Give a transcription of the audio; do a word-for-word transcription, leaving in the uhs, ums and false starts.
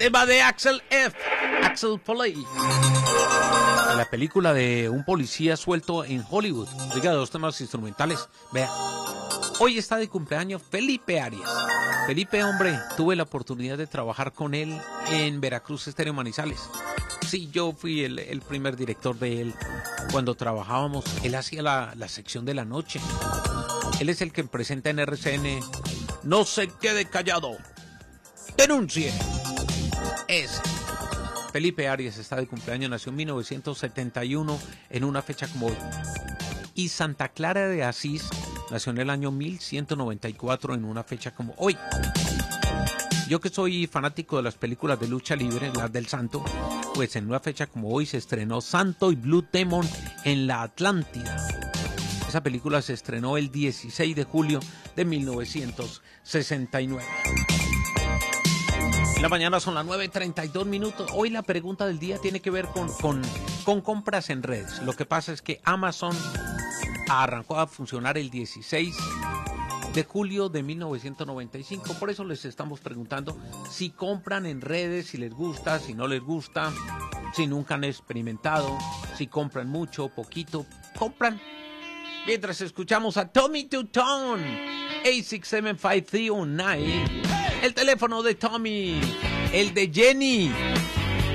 tema de Axel F. Axel Foley. La película de un policía suelto en Hollywood. Oiga, dos temas instrumentales. Vea. Hoy está de cumpleaños Felipe Arias. Felipe, hombre, tuve la oportunidad de trabajar con él en Veracruz Estéreo Manizales. Sí, yo fui el, el primer director de él. Cuando trabajábamos, él hacía la, la sección de la noche. Él es el que presenta en R C N No se quede callado, denuncie. Es Felipe Arias, está de cumpleaños, nació en mil novecientos setenta y uno en una fecha como hoy. Y Santa Clara de Asís nació en el año mil ciento noventa y cuatro en una fecha como hoy. Yo que soy fanático de las películas de lucha libre, las del Santo, pues en una fecha como hoy se estrenó Santo y Blue Demon en la Atlántida. Esa película se estrenó el dieciséis de julio de mil novecientos sesenta y nueve. En la mañana son las nueve treinta y dos minutos. Hoy la pregunta del día tiene que ver con, con, con compras en redes. Lo que pasa es que Amazon arrancó a funcionar el dieciséis de julio de mil novecientos noventa y cinco. Por eso les estamos preguntando si compran en redes, si les gusta, si no les gusta, si nunca han experimentado, si compran mucho, poquito, compran. Mientras escuchamos a Tommy Tutone, ocho seis siete cinco tres cero nueve, el teléfono de Tommy, el de Jenny.